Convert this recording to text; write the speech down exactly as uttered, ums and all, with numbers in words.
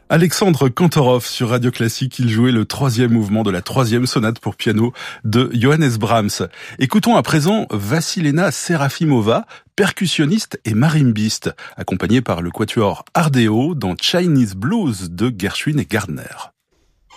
Alexandre Kantorov sur Radio Classique, il jouait le troisième mouvement de la troisième sonate pour piano de Johannes Brahms. Écoutons à présent Vassilena Serafimova, percussionniste et marimbiste, accompagnée par le quatuor Ardeo dans Chinese Blues de Gershwin et Gardner.